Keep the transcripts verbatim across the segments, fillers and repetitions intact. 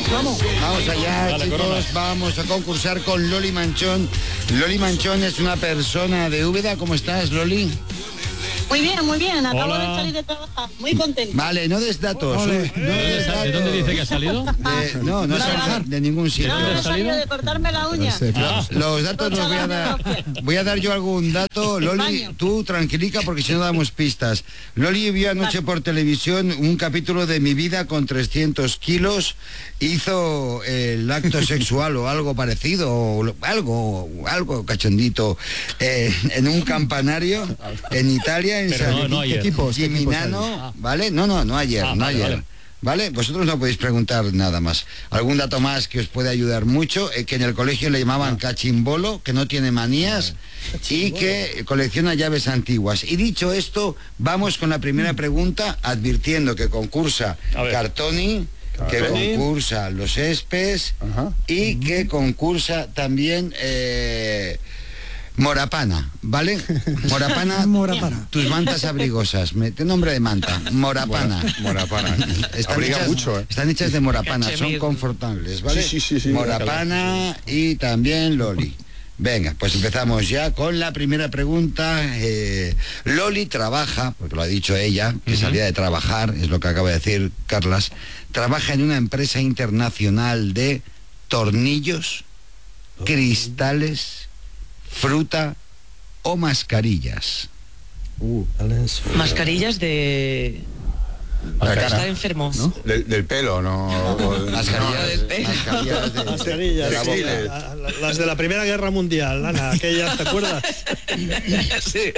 Vamos. Vamos allá, Dale, chicos. Corona. Vamos a concursar con Loli Manchón. Loli Manchón es una persona de Úbeda. ¿Cómo estás, Loli? Muy bien, muy bien. Acabo Hola. de salir de trabajar. Muy contenta. Vale, no des datos. Ole. No des ¿De datos. dónde dice que ha salido? De- no, no Nada. sé de ningún sitio. No, he salido de cortarme la uña. Ah, Los datos los voy a dar. Voy a dar yo algún dato. Loli, Baño. tú tranquilica porque si no damos pistas. Loli vio anoche por televisión un capítulo de Mi vida con trescientos kilos. Hizo el acto sexual o algo parecido, o algo, algo cachondito, eh, en un campanario en Italia, en Pero San no, no ayer. ¿Qué equipos? ¿Qué equipos Gimignano, hay? ¿vale? No, no, no ayer, Ah, no vale, ayer. vale. ¿Vale? Vosotros no podéis preguntar nada más. Algún dato más que os puede ayudar mucho, eh, que en el colegio le llamaban cachimbolo, que no tiene manías y que colecciona llaves antiguas. Y dicho esto, vamos con la primera pregunta, advirtiendo que concursa A ver. Cartoni, que Cartoni. concursa Los Espes Ajá. y que concursa también eh, Morapana, ¿vale? Morapana, Morapana. tus mantas abrigosas, mete nombre de manta, Morapana. Morapana. Están Abriga hechas, mucho, ¿eh? están hechas de morapana, son Cachemir. confortables, ¿vale? Sí, sí, sí, sí. Morapana y también Loli. Venga, pues empezamos ya con la primera pregunta. Eh, Loli trabaja, porque lo ha dicho ella, que salía de trabajar, es lo que acaba de decir Carlas, trabaja en una empresa internacional de tornillos, cristales, fruta o mascarillas. Mascarillas de... La de cara, estar enfermo. ¿no? Del, del pelo, no. Mascarillas, del pelo. mascarillas de, Mascarillas, de la sí, boca. la- la- las de la Primera Guerra Mundial, Ana, aquellas, ¿te acuerdas? Sí.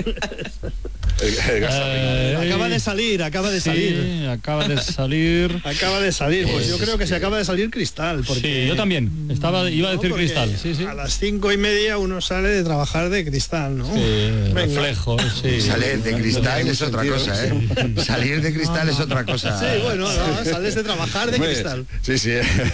El, el gas Eh, Acaba de salir, acaba de salir. Sí, acaba de salir. Acaba de salir, pues yo creo que se acaba de salir Cristal. Porque, Sí, yo también. Estaba, iba a ¿no? decir Porque cristal. Sí, sí. A las cinco y media uno sale de trabajar de Cristal, ¿no? Sí, Venga. reflejo, sí. Salir de cristal es otra cosa, ¿eh? Salir de cristal es otra cosa. Sí, bueno, no, sales de trabajar de Hombre, Cristal. Sí, sí.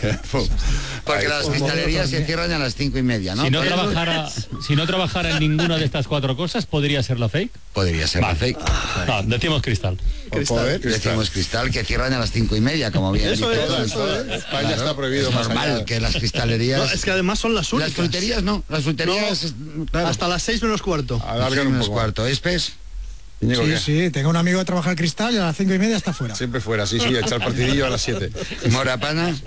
Porque Ahí. las cristalerías se cierran a las cinco y media, ¿no? Si no, Pero trabajara, si no trabajara en ninguna de estas cuatro cosas, ¿podría ser la fake? podría ser la Vale. fake. No, decimos cristal. Poder, Decimos cristal que cierran a las cinco y media, como bien Eso dice es, Tony. eso es. España está prohibido Es más normal allá. que las cristalerías... No, es que además son las únicas. Las fruterías no, las fruterías... claro. Hasta las seis menos cuarto. Alargan un menos poco. cuarto. ¿Espes? Íñigo, Sí, ¿qué? sí, tengo un amigo que trabaja en Cristal y a las cinco y media está fuera. Siempre fuera, sí, sí, echar partidillo a las siete. Morapana.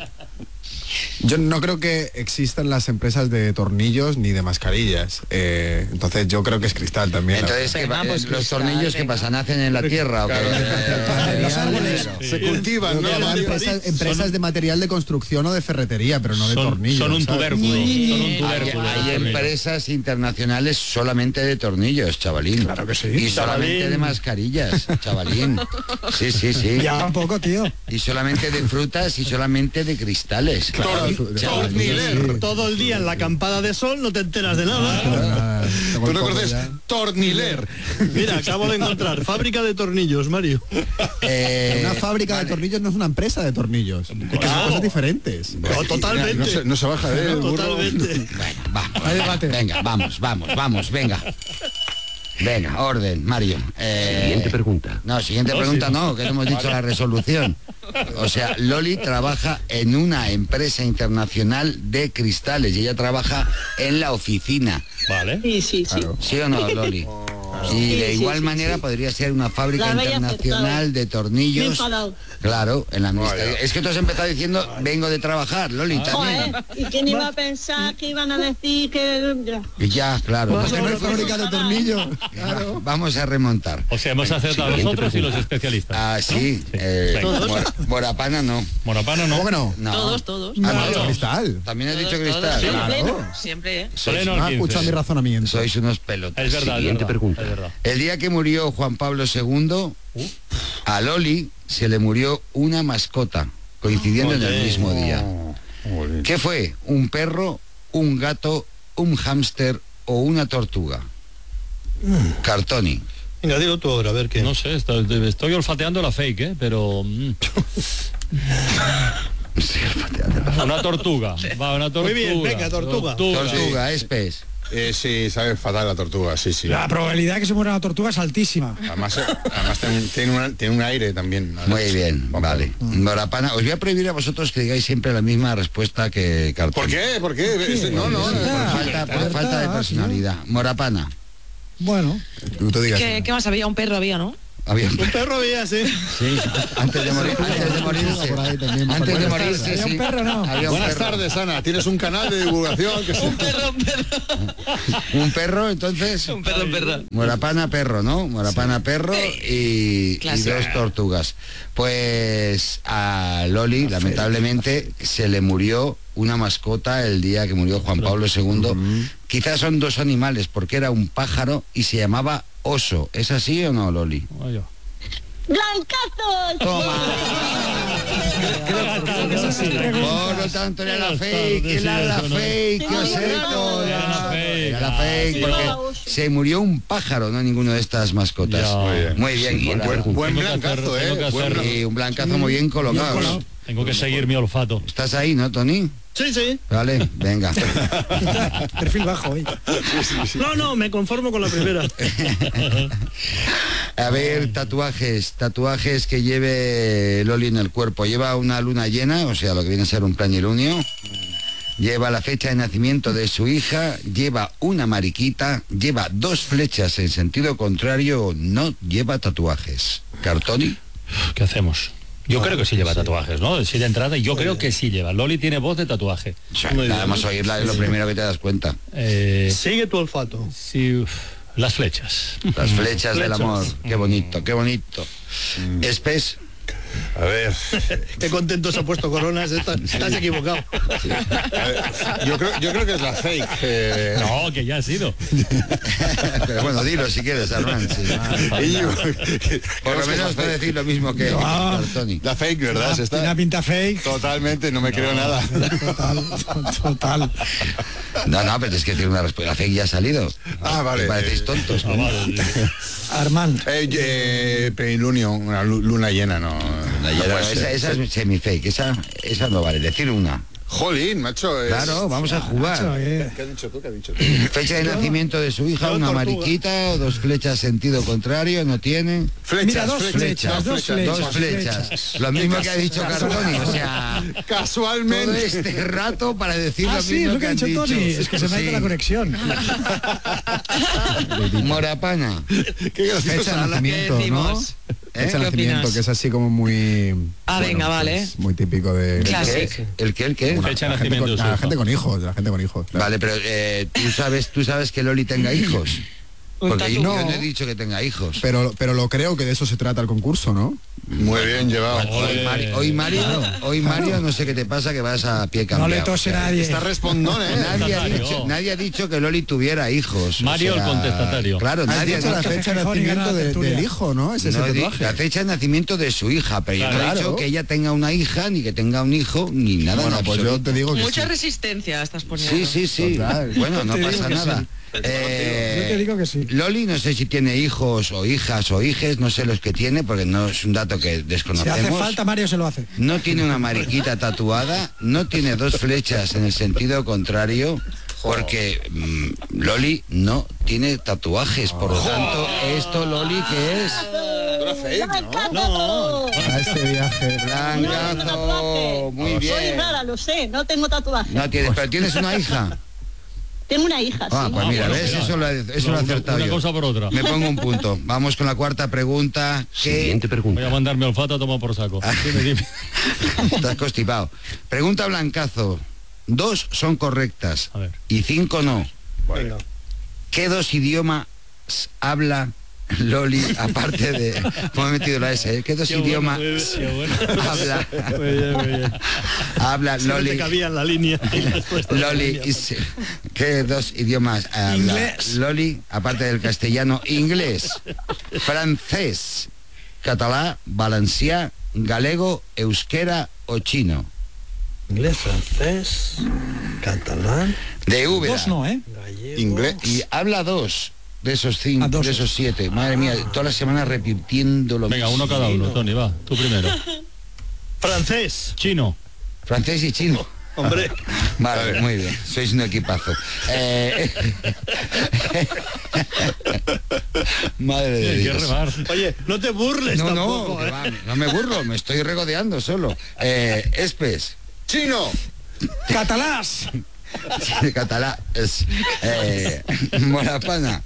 Yo no creo que existan las empresas de tornillos ni de mascarillas. Eh, entonces yo creo que es Cristal también. Entonces, ¿qué Venga, va- pues eh, los cristal, tornillos que venga. pasa, ¿nacen en la tierra o qué? Claro. Los árboles. Se cultivan, ¿no? Llaman empresas, empresas de material de construcción o de ferretería, pero no de Son, tornillos. son un ¿sabes? tubérculo. Son un Hay, tubérculo. hay los tornillos. empresas internacionales solamente de tornillos, chavalín. Claro que sí. Y solamente Chavalín. de mascarillas, chavalín. Sí, sí, sí. Ya un poco, tío. Y solamente de frutas y solamente de cristales. Chavalín. Todo el día en la acampada de sol no te enteras de nada. Ah, tengo ¿Tú el no coco conoces ya. Torniler? Mira, acabo de encontrar fábrica de tornillos, Mario. Eh, Una fábrica vale. de tornillos no es una empresa de tornillos. Es que son cosas diferentes. No, totalmente. No se, no se baja de él, el burro. Totalmente. Bueno, vamos, Hay debate. venga, vamos, vamos, vamos, venga. Venga, orden, Mario. Eh, Siguiente pregunta. No, siguiente No, pregunta sí. no, que no hemos dicho la resolución. O sea, Loli trabaja en una empresa internacional de cristales y ella trabaja en la oficina. Vale. Sí, sí, sí. ¿Sí o no, Loli? Y de Sí, igual sí, sí, manera sí. podría ser una fábrica La había internacional aceptado. de Me he tornillos. enfadado. Claro, en la administración. Vaya. Es que tú has empezado diciendo, vengo de trabajar, Loli, también. Joder, ¿y quién iba a pensar que iban a decir que... Y ya, claro. Porque no hay fábrica de tornillos. Va- Vamos a remontar. O sea, hemos acertado Siguiente nosotros y los pregunta. especialistas. Ah, sí. eh, Venga. Mor- Morapana no. Monopano no. ¿Cómo que no? No. Todos, todos. Ah, Ah, no. Cristal. También he Todos, dicho todos, cristal. siempre, Claro. siempre, ¿eh? Sois, Pleno Ah, quince. escucha mi razonamiento. sois unos pelotas. Es verdad, es Siguiente verdad, pregunta. es verdad. El día que murió Juan Pablo segundo, a Loli se le murió una mascota, coincidiendo en el mismo día. Joder. ¿Qué fue? ¿Un perro, un gato, un hámster o una tortuga? Cartoni. Venga, dilo tú ahora, a ver qué. No sé, estoy, estoy olfateando la fake, ¿eh? Pero... mm, una tortuga. Va, una tortuga. Muy bien, venga, tortuga. Tortuga, espes. Eh, sí, sabe fatal la tortuga, sí, sí. La probabilidad de que se muera una tortuga es altísima. Además, eh, además tiene, tiene, una- tiene un aire también. Muy bien, Vamos. vale. Morapana, os voy a prohibir a vosotros que digáis siempre la misma respuesta que Cartón. ¿Por qué? ¿Por qué? Ese- no, no, Por no. falta, por Libertad, falta de tío. personalidad. Morapana. Bueno, Tú te digas. ¿Qué, ¿Qué más había? Un perro había, ¿no? Había Un perro había, sí. Sí, antes de morir, antes de morirse. Por ahí también. Antes de Buenas morirse, tardes. sí. ¿Había un perro, no? Había un Buenas perro. tardes, Ana. Tienes un canal de divulgación que se... Un perro, un perro. Un perro, entonces. Un perro, un perro. Morapana perro, ¿no? Morapana perro y, y Clásico. dos tortugas. Pues a Loli, lamentablemente, se le murió una mascota el día que murió Juan Pablo segundo. Quizás son dos animales, porque era un pájaro y se llamaba oso. ¿Es así o no, Loli? Oye. ¡Blancazo! Por lo tanto era la Buenas fake, tardes, era sí, la eso no. fake, que os he Era hecho, la ya. fake. Era la fake, Sí. porque se murió un pájaro, no ninguno de estas mascotas. Ya. Muy bien. Muy bien, y la- Buen, buen Tengo que blancazo, hacer- ¿eh? tengo que Buen hacer- blan- y un blancazo muy bien colocado. Tengo que seguir mi olfato. ¿Estás ahí, no, Tony? Sí, sí. Vale, venga. perfil bajo hoy. No, no, me conformo con la primera. A ver, tatuajes, tatuajes que lleve Loli en el cuerpo. Lleva una luna llena, o sea, lo que viene a ser un planilunio. Lleva la fecha de nacimiento de su hija, lleva una mariquita, lleva dos flechas en sentido contrario, no lleva tatuajes. ¿Cartoni? ¿Qué hacemos? Yo creo que sí lleva tatuajes, ¿no? Sí, de entrada, yo creo que sí lleva. Loli tiene voz de tatuaje. Nada más oírla es lo primero que te das cuenta. Eh, Sigue tu olfato. sí, uf, las flechas. Las flechas del Flechas. amor. Qué bonito, qué bonito. Espes. A ver, Qué contento se ha puesto Coronas. Estás, estás equivocado. a ver, yo, creo, yo creo que es la fake. eh. No, que ya ha sido. Pero bueno, dilo si quieres, Armand. sí. Y yo- Por lo creo que es la menos puedo fake. decir lo mismo que Ah. Cartoni. La fake, ¿verdad? Se Tiene está... una pinta fake. Totalmente, no me creo nada. Total, total. No, no, pero es que decir una respuesta. La fake ya ha salido. Ah, vale. Me parecéis tontos. Ah, vale, sí. Armand. Eh, eh, plenilunio, una lu- luna llena, no. no Bueno, puede ser. esa, esa es semi-fake, esa, esa no vale. Decir una. Jolín, macho. es- Claro, vamos a Macho, jugar. eh. ¿Qué has dicho tú? ¿Qué has dicho tú? Fecha de nacimiento de su hija, Yo, una tortuga. mariquita o dos flechas sentido contrario, no tiene. Flechas, Mira, dos flechas, flechas, dos flechas. Dos flechas. Lo mismo que ha dicho Carboni, o sea, todo Casualmente. este rato para decir Ah, lo sí, mismo es lo que ha han dicho Tony. Es que se me ha Sí. ido la conexión. Morapana. Qué gracioso. Fecha de ¿Qué nacimiento, ¿no? decimos? ¿Eh? Fecha de ¿Qué nacimiento, opinas? que es así como muy... Ah, venga, vale. pues, muy típico de... Claro. ¿El qué? ¿El qué? ¿El qué? Fecha de la gente nacimiento con, de su la hijo. gente con hijos, la gente con hijos. claro. Vale, pero eh, ¿tú, sabes, tú sabes que Loli tenga hijos. Un Porque yo, tatu. yo no he dicho que tenga hijos. Pero, pero lo creo que de eso se trata el concurso, ¿no? Muy bien llevado. Hoy, Mari- hoy Mario, hoy Mario, no sé qué te pasa, que vas a pie No cambiado. le tose O sea, nadie. Está respondón, ¿eh? Nadie ha, Contestatario. dicho, nadie ha dicho que Loli tuviera hijos. o Mario el sea, contestatario. Claro, Has nadie ha dicho la dicho. fecha de Fijón y gana nacimiento la de- tertulia. del hijo, ¿no? Ese es No el he di- tatuaje. la fecha de nacimiento de su hija, pero yo no he Claro. dicho que ella tenga una hija, ni que tenga un hijo, ni nada. Bueno, en pues yo absoluto. te digo que Mucha sí. resistencia estás poniendo. Sí, sí, sí. Total. Bueno, no Te digo pasa que nada. sí. Eh, Yo te digo que sí. Loli no sé si tiene hijos o hijas o hijes, no sé los que tiene, porque no es un dato que Si desconocemos. hace falta, Mario se lo hace. No tiene una mariquita tatuada, no tiene dos flechas en el sentido contrario, porque mm, Loli no tiene tatuajes, por lo tanto, esto Loli que es Una fake, ¿no? No. A este viaje. blancazo, muy Soy bien. rara, lo sé, no tengo tatuaje. No tienes, pero tienes una hija. Tengo una hija, Ah, sí. pues mira, bueno, ves, mira. eso lo, he- eso lo he Una- acertado una yo. cosa por otra. Me pongo un punto. Vamos con la cuarta pregunta. ¿Qué? Voy a mandar mi olfato a tomar por saco. Dime, dime. Estás constipado. Pregunta Blancazo. Dos son correctas A ver. y cinco no. Venga. ¿Qué dos idiomas habla Loli, aparte de... ¿Cómo he metido la S? ¿eh? ¿Qué dos Qué bueno, idiomas muy bien, qué bueno. habla, Muy bien, muy bien. habla Si no Loli? te cabía en la línea. y respuesta de la Loli, línea. y se- ¿qué dos idiomas habla Inglés. Loli, aparte del castellano? Inglés, francés, catalán, valencià, galego, euskera o chino. Inglés, francés, catalán, De V. Dos no, ¿eh? gallego. Inglés. Y habla dos de esos cinco, Ah, dos. de esos siete. Madre mía, todas las semanas repitiendo lo Venga, mismo. uno cada uno, Tony, va. Tú primero. Francés. Chino. Francés y chino. Hombre. Vale, muy bien. Sois un equipazo. Eh, Madre de Hay que Dios. remar. Oye, no te burles No, no, tampoco, que ¿eh? va, no me burlo, me estoy regodeando solo. Eh, Espes. ¡Chino! Catalás. De catalá es eh, Morapana.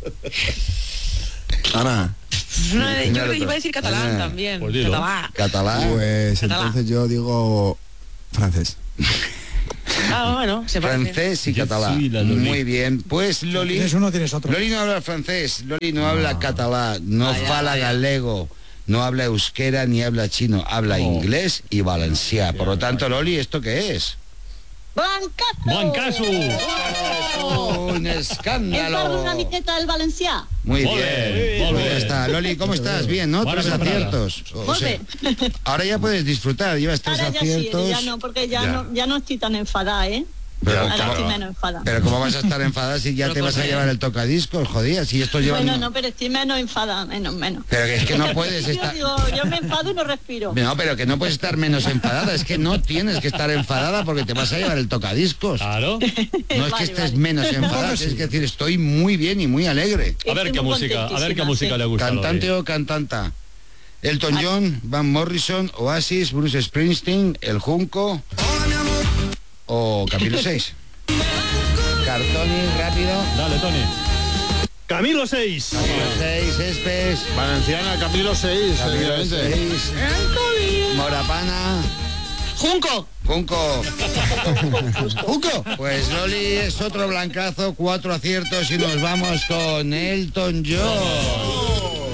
Ana, No, yo Primero creo que iba todo. a decir catalán Ah, también. pues dilo. Catalán. Catalá. pues Catalá. entonces yo digo francés. Ah, bueno, se parece. Francés y Yo catalá. soy la Loli. Muy bien. Pues Loli. Tienes uno, tienes otro. Loli no habla francés, Loli no habla catalá, no Vaya, fala vaya. galego, no habla euskera ni habla chino, habla Oh. inglés y valencià. Por lo tanto, Loli, ¿esto qué es? ¡Blancazo! ¡Blancazo! Un Es escándalo. una miqueta del Valencià. Muy Molt bien, bé, pues molt ya bé. está. Loli, ¿cómo estás? Bien, ¿no? Buena Tres temporada. aciertos. O Molt sea, bé. ahora ya puedes disfrutar, llevas tres Ahora ya sí, aciertos. ya no, porque ya, Ya. No, ya no estoy tan enfadada, ¿eh? Pero, Ahora ¿cómo, estoy menos enfadada. pero ¿cómo vas a estar enfadada si ya Pero te vas a ¿por qué? llevar el tocadiscos? Jodía, si esto lleva... Bueno, no, pero estoy menos enfadada, menos, menos. Pero que es que no puedes Yo estar... digo, yo me enfado y no respiro. No, pero que no puedes estar menos enfadada, es que no tienes que estar enfadada porque te vas a llevar el tocadiscos. Claro. No es que Vale, estés vale. menos enfadada, es que decir, estoy muy bien y muy alegre. A ver Estoy qué muy música, a ver qué contentísima, música sí. le gusta. a Loli. Cantante o cantanta. Elton John, Van Morrison, Oasis, Bruce Springsteen, El Junco o Camilo seis. Cartoni, rápido. Dale, Tony. Camilo seis. Camilo seis, Espes. Valenciana, capítulo seis, Camilo evidentemente. seis. Morapana. Junco. Junco. Junco. Pues Loli es otro blancazo, cuatro aciertos y nos vamos con Elton John.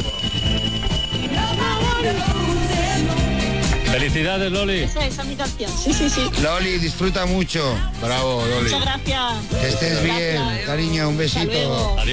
Felicidades, Loli. Esa, esa es mi canción. Sí, sí, sí. Loli, disfruta mucho. Bravo, Loli. Muchas gracias. Que estés bien, Gracias. cariño, un Hasta besito. luego. Adiós.